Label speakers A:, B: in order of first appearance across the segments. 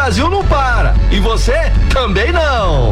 A: Brasil não para. E você também não.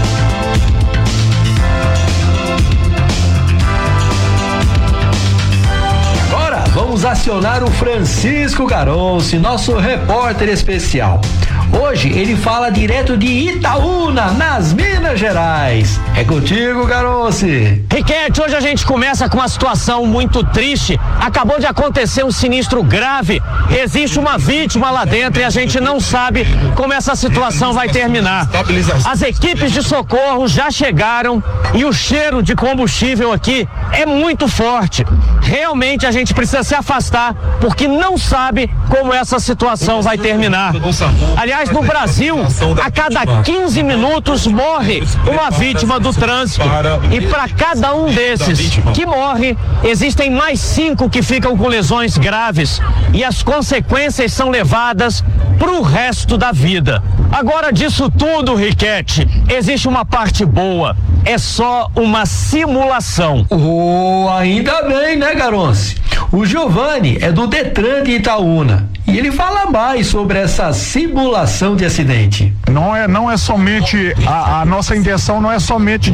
A: Agora vamos acionar o Francisco Garonci, nosso repórter especial. Hoje ele fala direto de Itaúna, nas Minas Gerais. É contigo, Garonci.
B: Riquete, hoje a gente começa com uma situação muito triste. Acabou de acontecer um sinistro grave. Existe uma vítima lá dentro e a gente não sabe como essa situação vai terminar. As equipes de socorro já chegaram e o cheiro de combustível aqui é muito forte. Realmente a gente precisa se afastar porque não sabe como essa situação vai terminar. Aliás, no Brasil, a cada 15 minutos morre uma vítima do trânsito. E para cada um desses que morre, existem mais 5 que ficam com lesões graves. E as consequências são levadas para o resto da vida. Agora, disso tudo, Riquete, existe uma parte boa. É só uma simulação.
A: Ainda bem, né, Garonci? O Giovanni é do Detran de Itaúna e ele fala mais sobre essa simulação de acidente.
C: Não é somente a nossa intenção, não é somente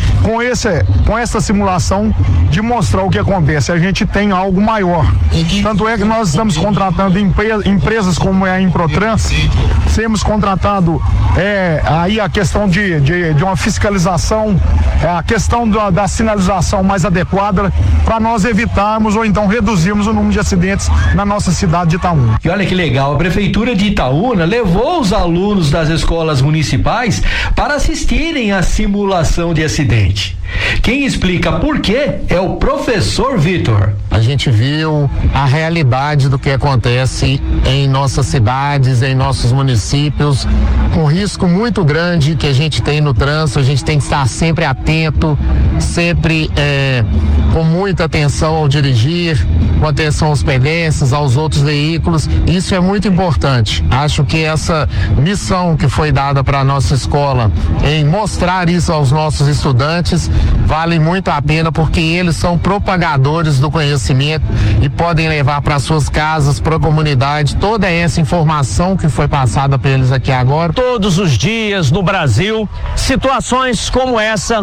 C: com essa simulação de mostrar o que acontece. A gente tem algo maior. Tanto é que nós estamos contratando empresas como a Improtrans, temos contratado aí a questão de uma fiscalização, a questão da sinalização mais adequada para nós evitarmos ou então reduzirmos o número de acidentes na nossa cidade de Itaúna.
A: E olha que legal, a Prefeitura de Itaúna levou os alunos das escolas municipais para assistirem à simulação de acidente. Quem explica por quê é o professor Vitor.
D: A gente viu a realidade do que acontece em nossas cidades, em nossos municípios, um risco muito grande que a gente tem no trânsito. A gente tem que estar sempre atento, sempre com muita atenção ao dirigir, com atenção aos pedestres, aos outros veículos. Isso é muito importante. Acho que essa missão que foi dada para a nossa escola em mostrar isso aos nossos estudantes vale muito a pena, porque eles são propagadores do conhecimento e podem levar para suas casas, para a comunidade, toda essa informação que foi passada para eles aqui agora.
B: Todos os dias no Brasil, situações como essa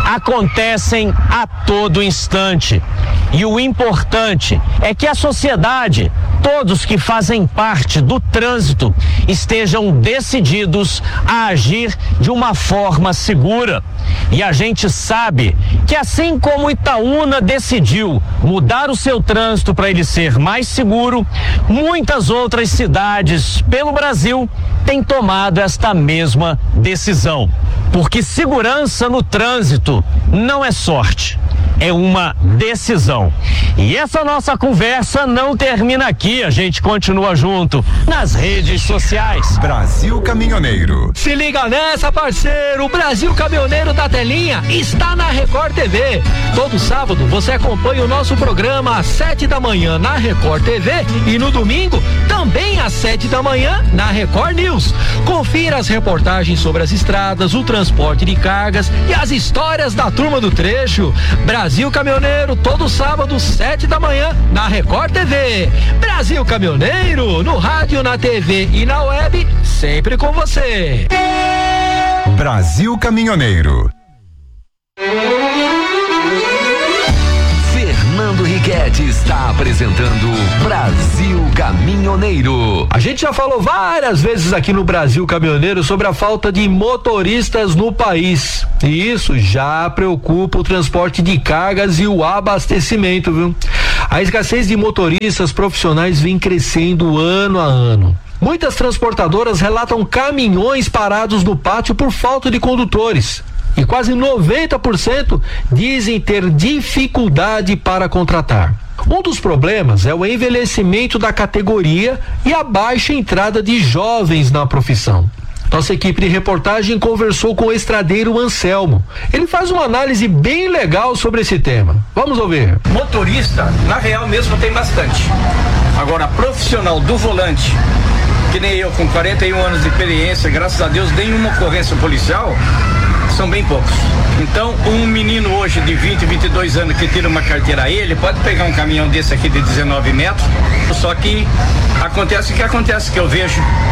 B: acontecem a todo instante. E o importante é que a sociedade, todos que fazem parte do trânsito, estejam decididos a agir de uma forma segura. E a gente sabe que, assim como Itaúna decidiu mudar o seu trânsito para ele ser mais seguro, muitas outras cidades pelo Brasil têm tomado esta mesma decisão. Porque segurança no trânsito não é sorte, é uma decisão. E essa nossa conversa não termina aqui, a gente continua junto nas redes sociais.
E: Brasil Caminhoneiro.
A: Se liga nessa, parceiro, o Brasil Caminhoneiro da Telinha está na Record TV. Todo sábado você acompanha o nosso programa às 7 da manhã na Record TV e no domingo também às 7 da manhã na Record News. Confira as reportagens sobre as estradas, o transporte de cargas e as histórias da turma do trecho. Brasil Caminhoneiro, todo sábado, 7 da manhã, na Record TV. Brasil Caminhoneiro, no rádio, na TV e na web, sempre com você.
E: Brasil Caminhoneiro.
F: Fernando Riquete está apresentando Brasil Caminhoneiro.
A: A gente já falou várias vezes aqui no Brasil Caminhoneiro sobre a falta de motoristas no país. E isso já preocupa o transporte de cargas e o abastecimento, viu? A escassez de motoristas profissionais vem crescendo ano a ano. Muitas transportadoras relatam caminhões parados no pátio por falta de condutores. E quase 90% dizem ter dificuldade para contratar. Um dos problemas é o envelhecimento da categoria e a baixa entrada de jovens na profissão. Nossa equipe de reportagem conversou com o estradeiro Anselmo. Ele faz uma análise bem legal sobre esse tema. Vamos ouvir.
G: Motorista, na real mesmo, tem bastante. Agora, profissional do volante, que nem eu, com 41 anos de experiência, graças a Deus, nenhuma ocorrência policial, são bem poucos. Então, um menino hoje de 20, 22 anos que tira uma carteira aí, ele pode pegar um caminhão desse aqui de 19 metros, só que acontece o que eu vejo.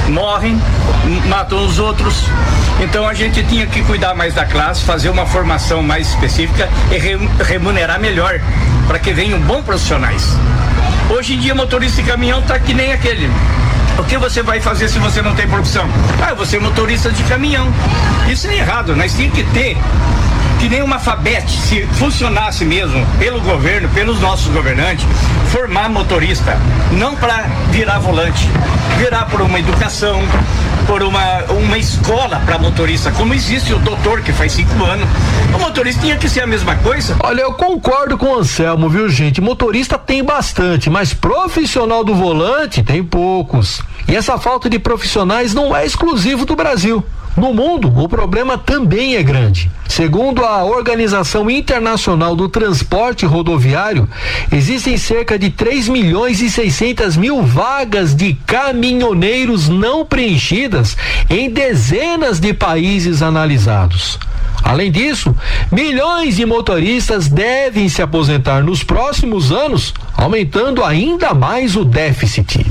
G: morrem, matam os outros. Então a gente tinha que cuidar mais da classe, fazer uma formação mais específica e remunerar melhor, para que venham bons profissionais. Hoje em dia, motorista de caminhão tá que nem aquele. O que você vai fazer se você não tem profissão? Você é motorista de caminhão. Isso é errado, nós tínhamos que ter, que nem uma FABET, se funcionasse mesmo pelo governo, pelos nossos governantes, formar motorista, não para virar volante, virar por uma educação, por uma escola para motorista, como existe o doutor que faz 5 anos. O motorista tinha que ser a mesma coisa.
A: Olha, eu concordo com o Anselmo, viu, gente? Motorista tem bastante, mas profissional do volante tem poucos. E essa falta de profissionais não é exclusivo do Brasil. No mundo, o problema também é grande. Segundo a Organização Internacional do Transporte Rodoviário, existem cerca de 3.600.000 vagas de caminhoneiros não preenchidas em dezenas de países analisados. Além disso, milhões de motoristas devem se aposentar nos próximos anos, aumentando ainda mais o déficit.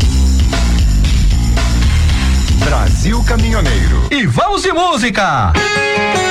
E: Brasil Caminhoneiro.
A: E vamos de música!